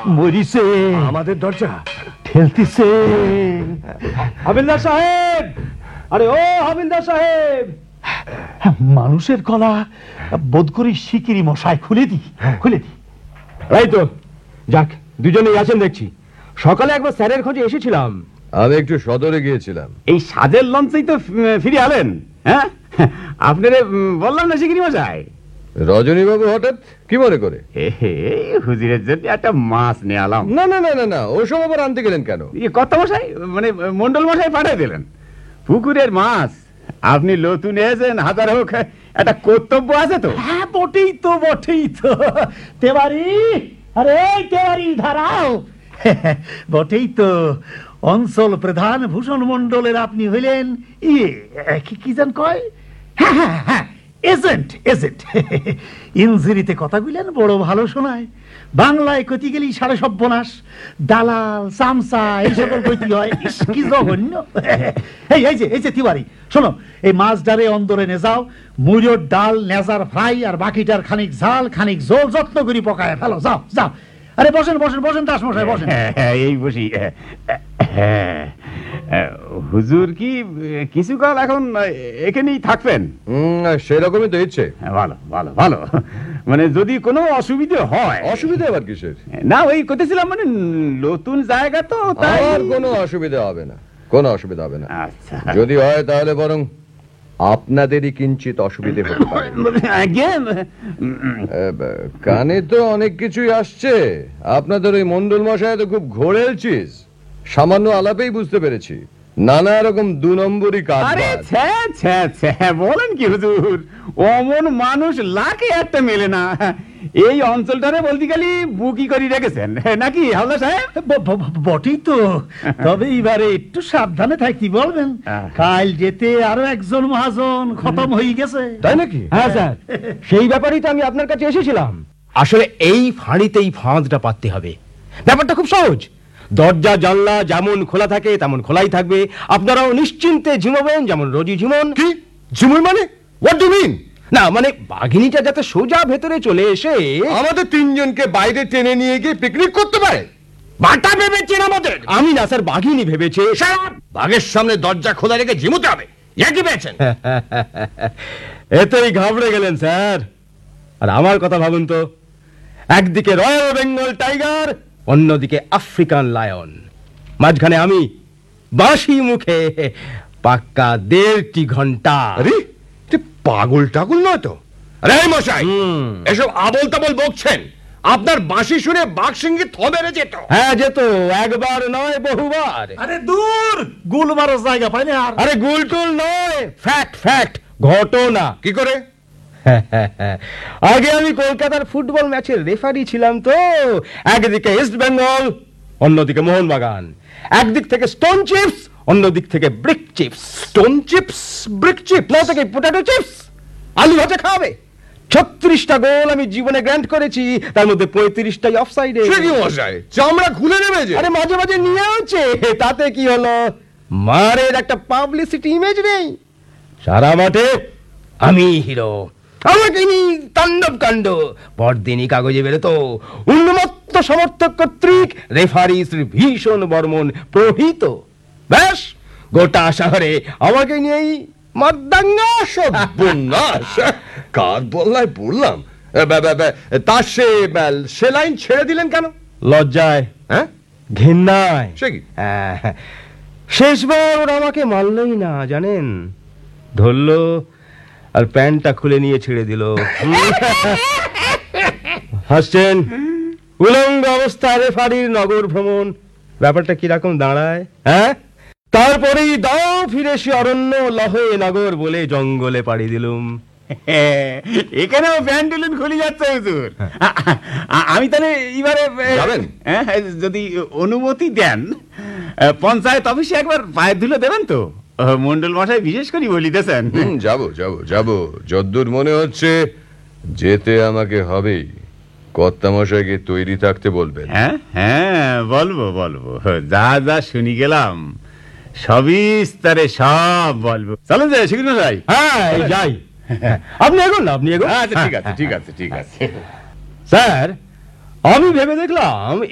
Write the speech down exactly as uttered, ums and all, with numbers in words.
মরিছে। আমাদের দরজা ঠেলতিছে। হাবিলদার সাহেব, আরে ও হাবিলদার সাহেব। মানুষের গলা বোধ করি শিকিরি মশাই। খুলে দি, খুলে দি। এই তো যাক, দুজনেই আছেন দেখছি। সকালে একবার স্যারের খোঁজে এসেছিলাম। আমি একটু সদরে গিয়েছিলাম। এই সাজের লঞ্চেই তো ফিরে আলেন? হ্যাঁ, আপনারে বললাম না শিগগিরি মশাই। রজনীবাবু হঠাৎ কি মনে করে? হুজুরের জন্য একটা মাছ নিয়ে আলাম। না না না না না, ওসব আবার আনতে গেলেন কেন? কত মশাই, মানে মন্ডল মশাই পাঠিয়ে দিলেন। পুকুরের মাছ আপনি নতুন এসেছেন, হাজার হোক একটা কর্তব্য আছে তো। হ্যাঁ বটেই তো, বটেই তো। তেওয়ারি, আরে তেওয়ারি ধারাও। বটেই তো, অঞ্চল প্রধান ভূষণ মন্ডলের আপনি হইলেন ইয়ে কি কি জান কয়, হ্যাঁ হ্যাঁ হ্যাঁ এজেন্ট, এজেন্ট। ইনজিরিতে কথা কইলেন বড় ভালো শোনায়। বাংলায় কতি গেলি সাড়ে সব্যনাশ, দালাল চামচা এই সকল কইতি হয়। ইস, কি জঘন্য। এই এই যে এই যে তিওয়ারি শোনো, এই মাছ ডারে অন্দরে নে যাও, মুড়োর ডাল নেজার ফ্রাই আর বাকিটার খানিক ঝাল খানিক জোল যত্ন করি পকায় ফেলো। যাও যাও। আরে বসেন বসেন বসেন দাস মশাই বসেন। এই বসি। হুজুর কি কিছুকাল এখন এখানেই থাকবেন? সেরকমই তো ইচ্ছে। ভালো ভালো ভালো, মানে যদি কোনো অসুবিধে হয়। অসুবিধা আবার কিসের? না ওই করতেছিলাম, মানে নতুন জায়গা তো, তাই। আর কোনো অসুবিধা হবে না, কোনো অসুবিধা হবে না। আচ্ছা, যদি হয় তাহলে বরং আপনাদেরই কিঞ্চিত অসুবিধে হতে পারে। কানে তো অনেক কিছুই আসছে। আপনাদের ওই মন্ডল মশাই তো খুব ঘোরেল চিজ। সামান্য আলাপেই বুঝতে পেরেছি নানা রকম দু নম্বরই কাজ। বলেন কি হুজুর, অমন মানুষ লাখে একটা মেলে না। এই অঞ্চলটারে বলতে গেলে বুকি করে রেখেছেন নাকি হাওলা সাহেব? বটেই তো, তবে এবারে একটু সাবধানে থাকতে বলবেন। কাল যেতে আরো একজন মহাজন খতম হয়ে গেছে। তাই নাকি? হ্যাঁ স্যার, সেই ব্যাপারেই তো আমি আপনার কাছে এসেছিলাম। আসলে এই ফাঁড়িতেই ফাঁদটা পাততে হবে। ব্যাপারটা খুব সহজ। দরজা জানলা যেমন খোলা থাকে তেমন খোলাই থাকবে। আপনারাও নিশ্চিন্তে ঝিমাবেন যেমন রোজই ঝিমন। কি ঝিমুই মানে? What do mean? না মানে বাঘিনীটা যাতে সোজা ভেতরে চলে এসে আমাদের তিনজনকে বাইরে টেনে নিয়ে গিয়ে পিকনিক করতে পারে। বাটা ভেবেছেন আমাদের? আমি না স্যার, বাঘিনী ভেবেছে। বাঘের সামনে দরজা খোলা রেখে ঝিমুতে হবে, একই পেয়েছেন। এতেই ঘাবড়ে গেলেন স্যার। আর আমার কথা ভাবুন তো, একদিকে রয়্যাল বেঙ্গল টাইগার, অন্যদিকে আফ্রিকান লায়ন, মাঝখানে আমি বাঁশি মুখে পাক্কা দেড়টি ঘন্টা। আরে পাগল টাগল নয় তো? আরে মশাই, এসব আবল তাবল বকছেন। আপনার বাঁশি শুনে বাঘ সিংহে থবেরে যেত। হ্যাঁ যেত, একবার নয় বহুবার। আরে দূর, গুল মারার জায়গা পাই না আর। আরে গুলটুল নয়, ফ্যাক্ট ফ্যাক্ট, ঘটনা। কি করে? আগে আমি কলকাতার ফুটবল ম্যাচের রেফারি ছিলাম তো। একদিকে ইস্ট বেঙ্গল, অন্যদিকে মোহনবাগান। একদিক থেকে স্টোন চিপস, অন্যদিক থেকে brick chips. Stone chips, brick chips না থেকে পোটাটো চিপস। আলু ভাজা খাবে। ছত্রিশটা গোল আমি জীবনে গ্র্যান্ড করেছি, তার মধ্যে পঁয়ত্রিশটাই অফসাইডে। সে কি মশাই, চামড়া খুলে নেবে যে? আরে মাঝে মাঝে নিয়ে আছে, তাতে কি হলো? মারের একটা পাবলিসিটি ইমেজ নেই। সারা মাঠে আমি হিরো, আমাকে নিয়ে তাণ্ডব কাণ্ড। পরদিনই কাগজে বেরোতো, উন্মত্ত সমর্থক কর্তৃক রেফারি শ্রী ভীষণ বর্মন প্রহিত। ব্যাস, গোটা শহরে আমাকে নিয়েই মর্দাঙ্গা। সর্বনাশ, কার বললায় পড়লাম। তা সে সে লাইন ছেড়ে দিলেন কেন? লজ্জায়, হ্যাঁ ঘেন্নায়। সে কি? শেষবার ওরা আমাকে মানলই না জানেন, ধরলো আর প্যান্টটা খুলে নিয়ে ছেড়ে দিল। হাসছেন? উলঙ্গ অবস্থায় রেফারির নগর ভ্রমণ, ব্যাপারটা কিরকম দাঁড়ায়? হ্যাঁ, তারপরেই দাও ফিরে সে অরণ্য লহে নগর বলে জঙ্গলে পাড়ি দিলুম। এখানেও প্যান্টুলুন খুলে যাচ্ছে হুজুর। আমি তাহলে এবারে যাবেন? যদি অনুমতি দেন, পঞ্চায়েত অফিসে একবার পায়ের ধুলো দেবেন তো? মন্ডল মশাই বিশেষ করে বলিতেছেন। যাবো যাবো যাবো, যদ্দূর মনে হচ্ছে যেতে আমাকে হবেই। কর্তা মশাইকে তৈরি থাকতে বলবেন। হ্যাঁ হ্যাঁ বলবো বলবো, যা যা শুনি গেলাম সবিস্তারে সব বলবো। চলেন যাই শিখুন মশাই। হ্যাঁ যাই, আপনি এগোন না, আপনি এগোন। আচ্ছা ঠিক আছে ঠিক আছে ঠিক আছে। স্যার আমি ভেবে দেখলাম